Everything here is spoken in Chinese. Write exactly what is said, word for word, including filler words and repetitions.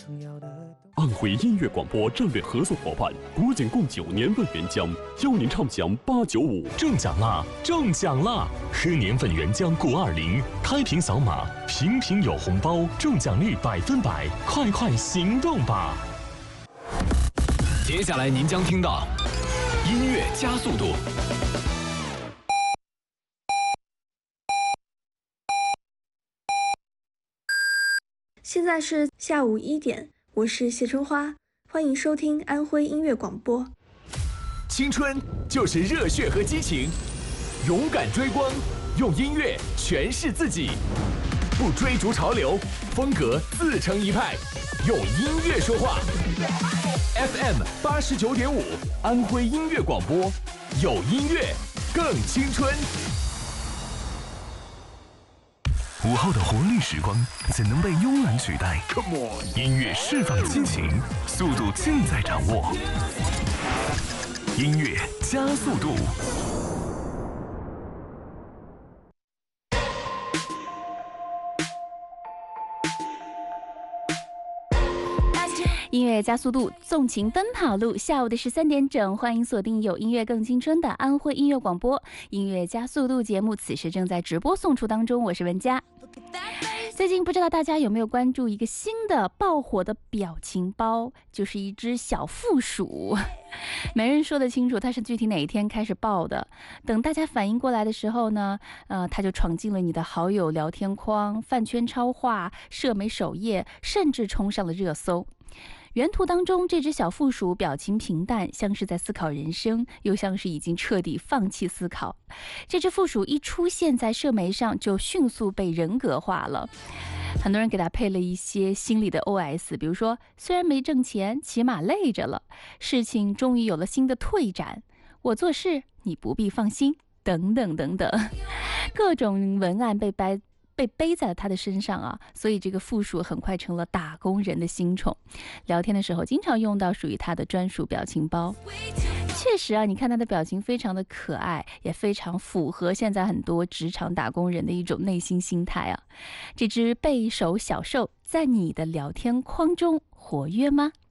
安徽音乐广播战略合作伙伴国景贡酒年份原浆，邀您畅享八九五。 中奖啦！中奖啦！喝年份原浆钴二零，开瓶扫码，瓶瓶有红包，中奖率百分百，快快行动吧！ 接下来您将听到音乐加速度。 现在是下午一点，我是谢春花，欢迎收听安徽音乐广播。 青春就是热血和激情，勇敢追光，用音乐诠释自己，不追逐潮流，风格自成一派，用音乐说话。F M 八十九点五，安徽音乐广播，有音乐更青春。 午后的活力时光怎能被慵懒取代？ Come on， 音乐释放激情，速度尽在掌握。音乐加速度。 音乐加速度，纵情奔跑路。下午的十三点整，欢迎锁定有音乐更青春的安徽音乐广播音乐加速度节目，此时正在直播送出当中。我是文佳。最近不知道大家有没有关注一个新的爆火的表情包，就是一只小负鼠，没人说得清楚它是具体哪一天开始爆的。等大家反应过来的时候呢，呃，它就闯进了你的好友聊天框、饭圈超话、社媒首页，甚至冲上了热搜。原图当中，这只小负鼠表情平淡，像是在思考人生，又像是已经彻底放弃思考。这只负鼠一出现在社媒上，就迅速被人格化了。很多人给它配了一些心理的 O S， 比如说，虽然没挣钱，起码累着了；事情终于有了新的退展；我做事，你不必放心，等等等等，各种文案被掰。被背在了他的身上啊，所以这个负鼠很快成了打工人的新宠。聊天的时候经常用到属于他的专属表情包。确实啊，你看他的表情非常的可爱，也非常符合现在很多职场打工人的一种内心心态啊。这只背手小兽在你的聊天框中活跃吗？